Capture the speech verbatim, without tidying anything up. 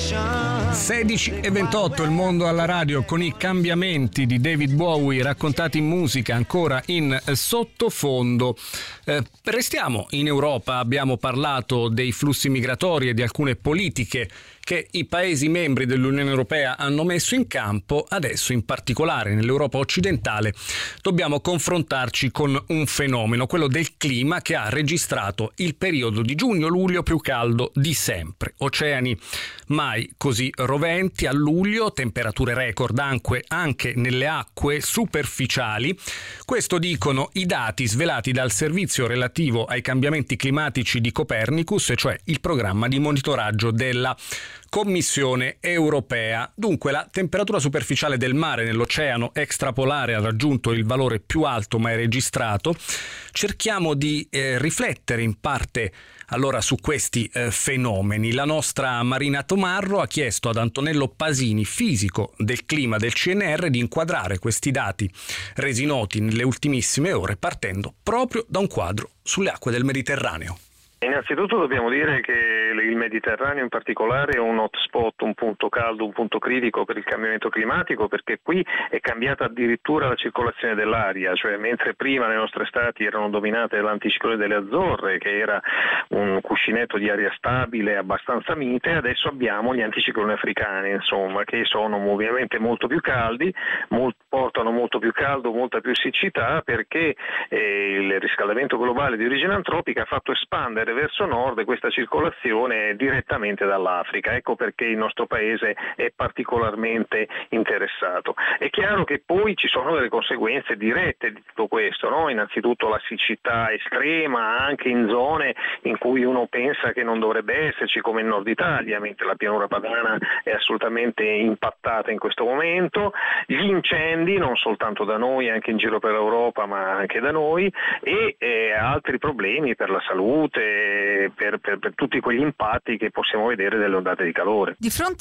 sedici e ventotto, il mondo alla radio con i cambiamenti di David Bowie raccontati in musica ancora in sottofondo. Eh, restiamo in Europa, abbiamo parlato dei flussi migratori e di alcune politiche che i Paesi membri dell'Unione Europea hanno messo in campo. Adesso, in particolare nell'Europa occidentale, dobbiamo confrontarci con un fenomeno, quello del clima, che ha registrato il periodo di giugno-luglio più caldo di sempre. Oceani mai così roventi a luglio, temperature record anche, anche nelle acque superficiali. Questo dicono i dati svelati dal servizio relativo ai cambiamenti climatici di Copernicus, e cioè il programma di monitoraggio della Commissione europea. Dunque, la temperatura superficiale del mare nell'oceano extrapolare ha raggiunto il valore più alto mai registrato. Cerchiamo di eh, riflettere in parte allora su questi eh, fenomeni. La nostra Marina Tomarro ha chiesto ad Antonello Pasini, fisico del clima del C N R, di inquadrare questi dati resi noti nelle ultimissime ore, partendo proprio da un quadro sulle acque del Mediterraneo. Innanzitutto dobbiamo dire che il Mediterraneo in particolare è un hotspot, un punto caldo, un punto critico per il cambiamento climatico, perché qui è cambiata addirittura la circolazione dell'aria, cioè mentre prima le nostre estati erano dominate dall'anticiclone delle Azzorre, che era un cuscinetto di aria stabile abbastanza mite, adesso abbiamo gli anticicloni africani, insomma, che sono ovviamente molto più caldi, molt- portano molto più caldo, molta più siccità, perché eh, il riscaldamento globale di origine antropica ha fatto espandere verso nord questa circolazione direttamente dall'Africa. Ecco perché il nostro paese è particolarmente interessato. È chiaro che poi ci sono delle conseguenze dirette di tutto questo, no? Innanzitutto la siccità estrema anche in zone in cui uno pensa che non dovrebbe esserci, come il nord Italia, mentre la pianura padana è assolutamente impattata in questo momento, gli incendi non soltanto da noi, anche in giro per l'Europa, ma anche da noi, e eh, altri problemi per la salute, Per, per, per tutti quegli impatti che possiamo vedere delle ondate di calore. Di fronte